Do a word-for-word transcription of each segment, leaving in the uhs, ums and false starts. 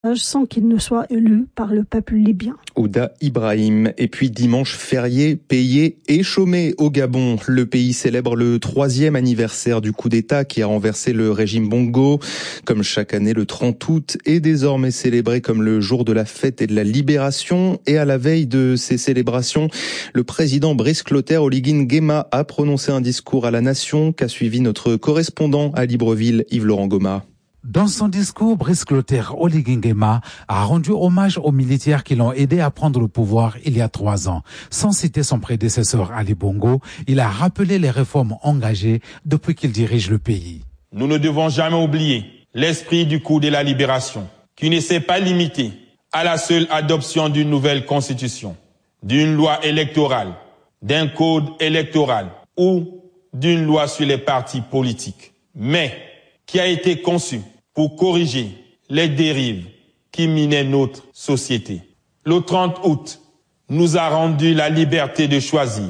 sans qu'il ne soit élu par le peuple libyen. Ouda Ibrahim. Et puis dimanche férié, payé et chômé au Gabon. Le pays célèbre le troisième anniversaire du coup d'État qui a renversé le régime Bongo. Comme chaque année, le trente août est désormais célébré comme le jour de la fête et de la libération. Et à la veille de ces célébrations, le président Brice Clotaire Oligui Nguema a prononcé un discours à la nation qu'a suivi notre correspondant à Libreville, Yves-Laurent Goma. Dans son discours, Brice Clotaire Oligui Nguema a rendu hommage aux militaires qui l'ont aidé à prendre le pouvoir il y a trois ans. Sans citer son prédécesseur Ali Bongo, il a rappelé les réformes engagées depuis qu'il dirige le pays. Nous ne devons jamais oublier l'esprit du coup de la libération, qui ne s'est pas limité à la seule adoption d'une nouvelle constitution, d'une loi électorale, d'un code électoral ou d'une loi sur les partis politiques, mais qui a été conçu pour corriger les dérives qui minaient notre société. Le trente août nous a rendu la liberté de choisir.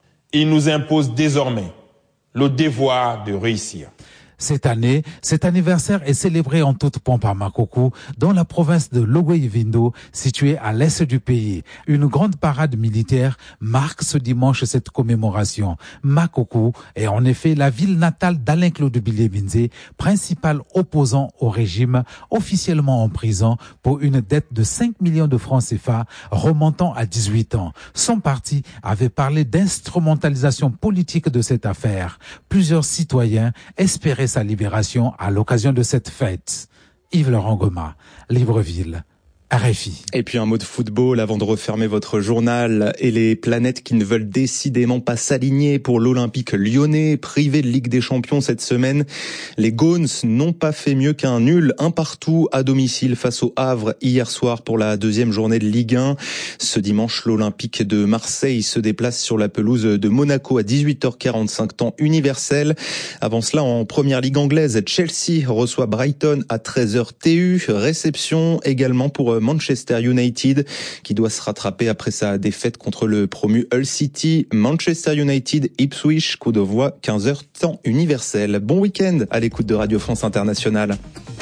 Il nous impose désormais le devoir de réussir. Cette année, cet anniversaire est célébré en toute pompe à Makoko, dans la province de Logoïvindo, située à l'est du pays. Une grande parade militaire marque ce dimanche cette commémoration. Makoko est en effet la ville natale d'Alain-Claude Bilie-Minzé, principal opposant au régime, officiellement en prison pour une dette de cinq millions de francs C F A remontant à dix-huit ans. Son parti avait parlé d'instrumentalisation politique de cette affaire. Plusieurs citoyens espéraient sa libération à l'occasion de cette fête. Yves-Laurent Goma, Libreville, R F I. Et puis un mot de football avant de refermer votre journal et les planètes qui ne veulent décidément pas s'aligner pour l'Olympique lyonnais, privé de Ligue des Champions cette semaine. Les Gaunes n'ont pas fait mieux qu'un nul, un partout à domicile face au Havre hier soir pour la deuxième journée de Ligue un. Ce dimanche, l'Olympique de Marseille se déplace sur la pelouse de Monaco à dix-huit heures quarante-cinq temps universel. Avant cela, en première ligue anglaise, Chelsea reçoit Brighton à treize heures T U. Réception également pour Manchester United qui doit se rattraper après sa défaite contre le promu Hull City. Manchester United, Ipswich, coup de voix quinze heures temps universel. Bon week-end à l'écoute de Radio France Internationale.